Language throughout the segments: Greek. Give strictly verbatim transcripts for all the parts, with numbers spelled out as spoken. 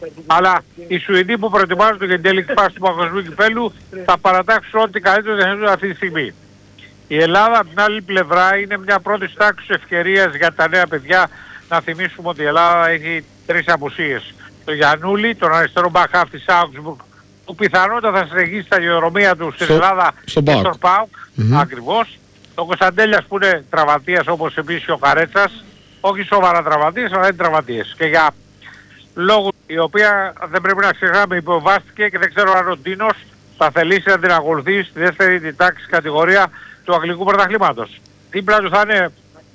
Αλλά οι Σουηδοί που προετοιμάζονται για την τελική φάση του παγκοσμίου κυπέλου θα παρατάξουν ό,τι καλύτερο διαθέτουν αυτή τη στιγμή. Η Ελλάδα από την άλλη πλευρά είναι μια πρώτη τάξη ευκαιρίας για τα νέα παιδιά. Να θυμίσουμε ότι η Ελλάδα έχει τρεις απουσίες. Το Γιαννούλη, τον αριστερό μπακ της Augsburg, που πιθανότατα θα συνεχίσει τα γεωδρομία του στην στο, Ελλάδα στο και στον ΠΑΟΚ. Mm-hmm. Ακριβώς. Το Κωνσταντέλιας που είναι τραυματίας όπως επίσης και ο Καρέτσας. Όχι σοβαρά τραυματίες, αλλά είναι τραυματίες. Και για λόγους η οποία δεν πρέπει να ξεχνάμε υποβάστηκε και δεν ξέρω αν ο Ντίνος θα θελήσει να την ακολουθεί στη δεύτερη την τάξη κατηγορία του Αγγλικού Πρωταθλήματος. Δίπλα του θα είναι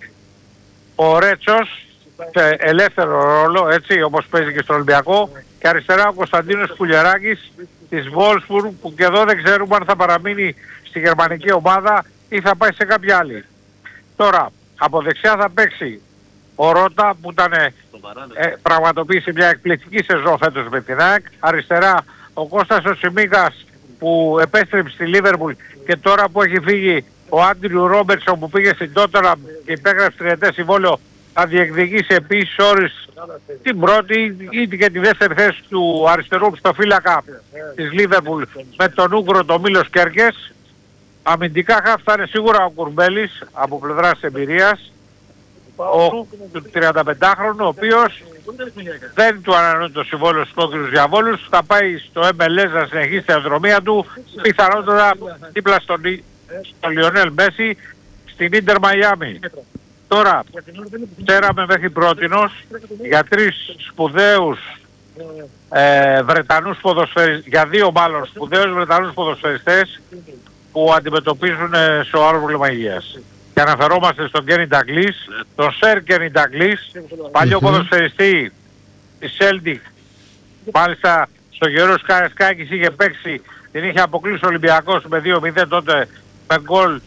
ο Ρέτσος σε ελεύθερο ρόλο, έτσι όπως παίζει και στο Ολυμπιακό, και αριστερά ο Κωνσταντίνος Πουλιεράκης της Wolfsburg, που και εδώ δεν ξέρουμε αν θα παραμείνει στη γερμανική ομάδα ή θα πάει σε κάποια άλλη. Τώρα από δεξιά θα παίξει ο Ρώτα που ήταν ε, πραγματοποίησε μια εκπληκτική σεζόν φέτος με την ΑΕΚ. Αριστερά ο Κώστας ο Σιμίκας που επέστρεψε στη Λίβερπουλ και τώρα που έχει φύγει ο Άντριου Ρόμπερτσον που πήγε στην Τότεναμ και υπέγραψε τριετές συμβόλαιο, θα διεκδικήσει επίσης όρις την πρώτη ή και τη δεύτερη θέση του αριστερού πιστοφύλακα της Λίβερπουλ με τον Ούγκρο τον Μίλος Κέρκες. Αμυντικά χαφ θα είναι σίγουρα ο Κουρμπέλης από πλευράς εμπειρίας, ο τριανταπεντάχρονο, ο οποίος δεν του ανανεώνει το συμβόλαιο στους κόκκινους διαβόλους, θα πάει στο εμ ελ ες να συνεχίσει την αδρομία του, πιθανότατα δίπλα στον, στον Λιονέλ Μέση στην Ίντερ Μαϊάμι. Τώρα, ξέραμε μέχρι πρότινος για τρεις σπουδαίους ε, Βρετανούς ποδοσφαιριστές, για δύο μάλλον σπουδαίους Βρετανούς ποδοσφαιριστές που αντιμετωπίζουν ε, σοβαρό πρόβλημα υγείας. Και αναφερόμαστε στον Κένι Νταγκλής, τον Σερ Κένι Νταγκλής, παλιό ποδοσφαιριστή της Celtic. Μάλιστα στο Γερός Καρασκάκης είχε παίξει, την είχε αποκλείσει ο Ολυμπιακός με δύο μηδέν τότε με γκολ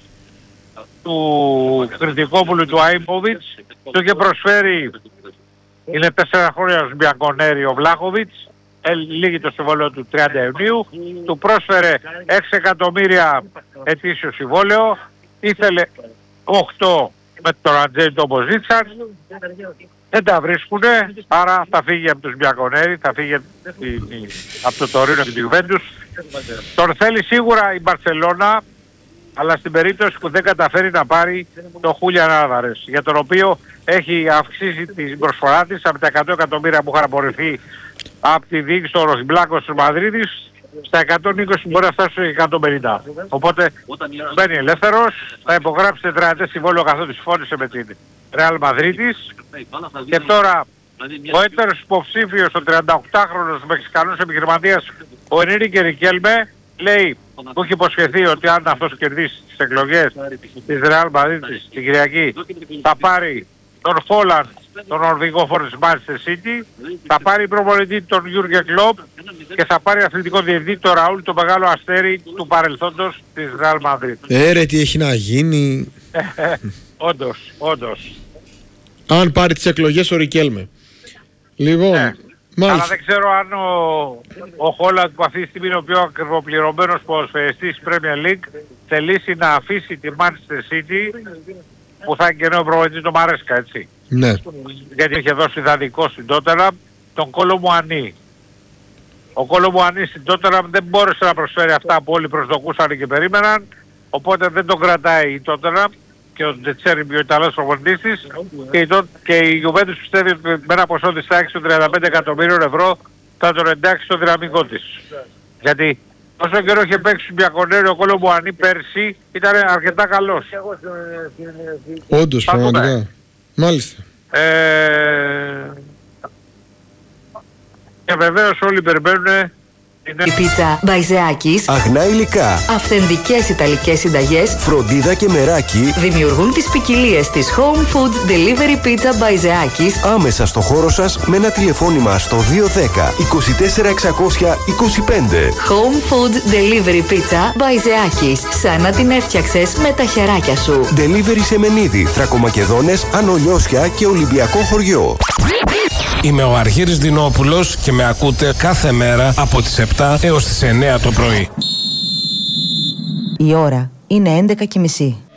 του Κρητικόπουλου του Αΐμποβιτς. Του είχε προσφέρει, είναι τέσσερα χρόνια Ολυμπιακό Νέρι ο Βλάχοβιτς, λύγει το συμβόλαιο του τριάντα Ιουνίου, του πρόσφερε έξι εκατομμύρια ετήσιο συμβόλαιο, ήθελε οκτώ με τον Αντζέλη το όπως ζήτησαν, δεν τα βρίσκουνε, άρα θα φύγει από τους Μπιακονέρι, θα φύγει από το Τωρίνο και τη Γιουβέντους. Τον θέλει σίγουρα η Μπαρσελόνα, αλλά στην περίπτωση που δεν καταφέρει να πάρει το Χούλιαν Άλβαρες, για τον οποίο έχει αυξήσει την προσφορά της από τα εκατό εκατομμύρια που είχαν απορριφθεί από τη διοίκηση του Ροσμπλάκος της Μαδρίτης στα εκατόν είκοσι μπορεί να φτάσει στο εκατόν πενήντα. Οπότε μπαίνει ελεύθερος, θα υπογράψει τετραετές συμβόλαιο καθότι συμφώνησε με την Ρεάλ Μαδρίτης. Και τώρα ο έτερος υποψήφιος, ο τριανταοκτάχρονος Μεξικανός επιχειρηματίας, ο Ενρίκε Ρικέλμε, λέει που έχει υποσχεθεί ότι αν αυτός κερδίσει τις εκλογές της Ρεάλ Μαδρίτης την Κυριακή θα πάρει τον Χόλαντ, τον Νορβηγό φόρο της Manchester City, θα πάρει προπονητή τον Γιούργεν Κλοπ και θα πάρει αθλητικό διευθυντή τον Ραούλ, το μεγάλο αστέρι του παρελθόντος της Ρεάλ Μαδρίτης. Ε, ρε, τι έχει να γίνει. Όντως, όντως. Αν πάρει τις εκλογές ο Ρικέλμε. Λοιπόν, ε, αλλά δεν ξέρω αν ο, ο Χόλαντ που αυτή τη στιγμή είναι ο πιο ακριβοπληρωμένος ποδοσφαιριστής Premier League θελήσει να αφήσει τη Manchester City που θα είναι και νέο προπονητή το Μαρέσκα, έτσι. Ναι. Γιατί είχε δώσει δανεικό στην Τότεναμ τον Κολομουανί. Ο Κολομουανί στην Τότεναμ δεν μπόρεσε να προσφέρει αυτά που όλοι προσδοκούσαν και περίμεναν, οπότε δεν τον κρατάει η Τότεναμ και ο Ντετσέρι ο Ιταλός προπονητής της, και, και η Juventus πιστεύει ότι με ένα ποσό της τάξης των τριάντα πέντε εκατομμύριων ευρώ θα τον εντάξει στο δυναμικό της. Γιατί όσο καιρό είχε παίξει στον Μπιακονέρι ο Κολομουανί πέρσι ήταν αρκετά καλός. Όντως, πραγματικά. Μάλιστα. Ε... Και βεβαίως όλοι περιμένουν η πίτσα Μπαϊζεάκης, αγνά υλικά, αυθεντικές ιταλικές συνταγές, φροντίδα και μεράκι δημιουργούν τις ποικιλίες της Home Food Delivery Pizza Μπαϊζεάκης άμεσα στο χώρο σας με ένα τηλεφώνημα στο δύο δέκα είκοσι τέσσερα εξακόσια είκοσι πέντε. Home Food Delivery Pizza Μπαϊζεάκης, σαν να την έφτιαξες με τα χεράκια σου. Delivery σε Μενίδη, Θρακομακεδόνες, Ανολιώσια και Ολυμπιακό χωριό. Είμαι ο Αργύρης Δινόπουλος και με ακούτε κάθε μέρα από τις επτά έως τις εννέα το πρωί. Η ώρα είναι έντεκα και μισή.